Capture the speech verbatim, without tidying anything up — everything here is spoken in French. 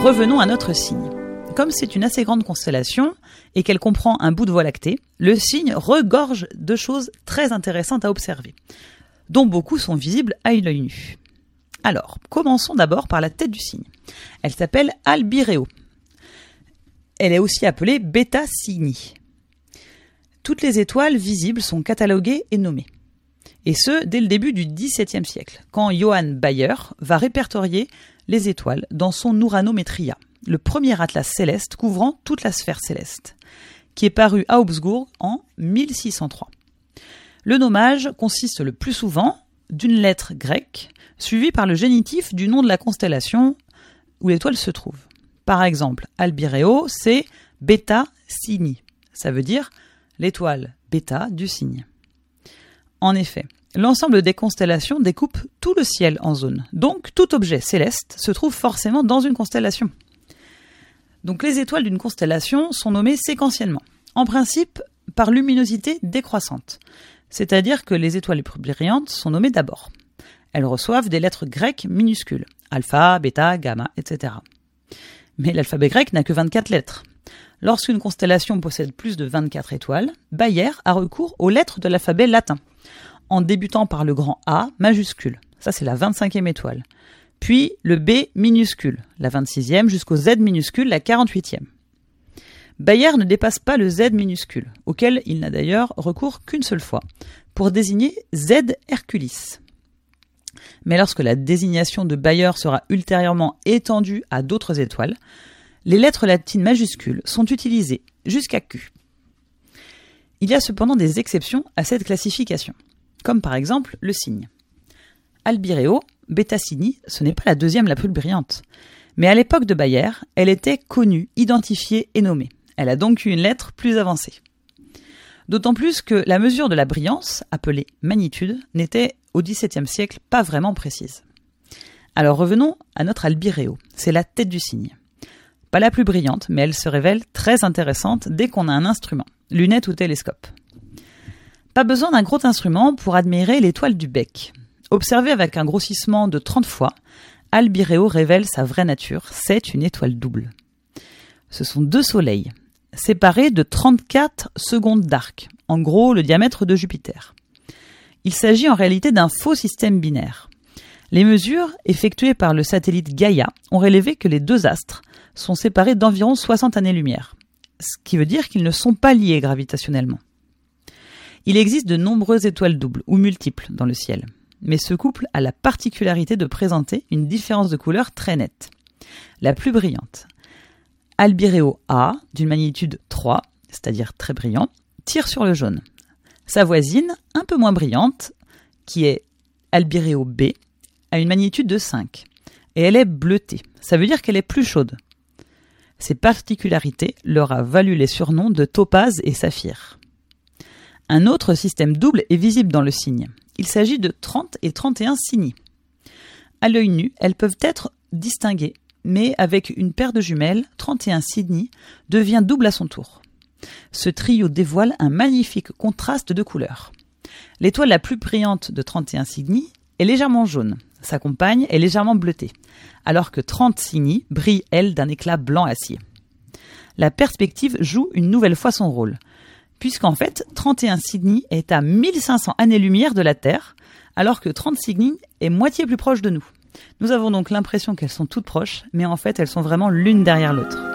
revenons à notre signe. Comme c'est une assez grande constellation et qu'elle comprend un bout de Voie lactée, le signe regorge de choses très intéressantes à observer, dont beaucoup sont visibles à l'œil nu. Alors, commençons d'abord par la tête du signe. Elle s'appelle Albireo. Elle est aussi appelée Beta Cygni. Toutes les étoiles visibles sont cataloguées et nommées. Et ce, dès le début du dix-septième siècle, quand Johann Bayer va répertorier les étoiles dans son Uranometria, le premier atlas céleste couvrant toute la sphère céleste, qui est paru à Augsbourg en mille six cent trois. Le nommage consiste le plus souvent d'une lettre grecque, suivie par le génitif du nom de la constellation où l'étoile se trouve. Par exemple, Albireo, c'est Beta Cygni. Ça veut dire l'étoile bêta du cygne. En effet, l'ensemble des constellations découpe tout le ciel en zones. Donc, tout objet céleste se trouve forcément dans une constellation. Donc, les étoiles d'une constellation sont nommées séquentiellement. En principe, par luminosité décroissante. C'est-à-dire que les étoiles les plus brillantes sont nommées d'abord. Elles reçoivent des lettres grecques minuscules. Alpha, bêta, gamma, et cetera. Mais l'alphabet grec n'a que vingt-quatre lettres. Lorsqu'une constellation possède plus de vingt-quatre étoiles, Bayer a recours aux lettres de l'alphabet latin, en débutant par le grand A majuscule, ça c'est la vingt-cinquième étoile, puis le B minuscule, la vingt-sixième, jusqu'au Z minuscule, la quarante-huitième. Bayer ne dépasse pas le Z minuscule, auquel il n'a d'ailleurs recours qu'une seule fois, pour désigner Z Herculis. Mais lorsque la désignation de Bayer sera ultérieurement étendue à d'autres étoiles, les lettres latines majuscules sont utilisées jusqu'à Q. Il y a cependant des exceptions à cette classification, comme par exemple le cygne. Albireo, Beta Cygni, ce n'est pas la deuxième la plus brillante, mais à l'époque de Bayer, elle était connue, identifiée et nommée. Elle a donc eu une lettre plus avancée. D'autant plus que la mesure de la brillance, appelée magnitude, n'était au dix-septième siècle pas vraiment précise. Alors revenons à notre Albireo, c'est la tête du cygne. Pas la plus brillante, mais elle se révèle très intéressante dès qu'on a un instrument, lunette ou télescope. Pas besoin d'un gros instrument pour admirer l'étoile du bec. Observée avec un grossissement de trente fois, Albireo révèle sa vraie nature, c'est une étoile double. Ce sont deux soleils, séparés de trente-quatre secondes d'arc, en gros le diamètre de Jupiter. Il s'agit en réalité d'un faux système binaire. Les mesures effectuées par le satellite Gaia ont révélé que les deux astres sont séparés d'environ soixante années-lumière, ce qui veut dire qu'ils ne sont pas liés gravitationnellement. Il existe de nombreuses étoiles doubles ou multiples dans le ciel, mais ce couple a la particularité de présenter une différence de couleur très nette. La plus brillante, Albireo A, d'une magnitude trois, c'est-à-dire très brillant, tire sur le jaune. Sa voisine, un peu moins brillante, qui est Albireo B, a une magnitude de cinq, et elle est bleutée, ça veut dire qu'elle est plus chaude. Ces particularités leur a valu les surnoms de topaze et saphir. Un autre système double est visible dans le cygne. Il s'agit de trente et trente et un cygni. À l'œil nu, elles peuvent être distinguées, mais avec une paire de jumelles, trente et un cygni devient double à son tour. Ce trio dévoile un magnifique contraste de couleurs. L'étoile la plus brillante de trente et un cygni est légèrement jaune. Sa compagne est légèrement bleutée, alors que trente cygni brillent, elle, d'un éclat blanc acier. La perspective joue une nouvelle fois son rôle, puisqu'en fait, trente et un cygni est à mille cinq cents années-lumière de la Terre, alors que trente cygni est moitié plus proche de nous. Nous avons donc l'impression qu'elles sont toutes proches, mais en fait, elles sont vraiment l'une derrière l'autre.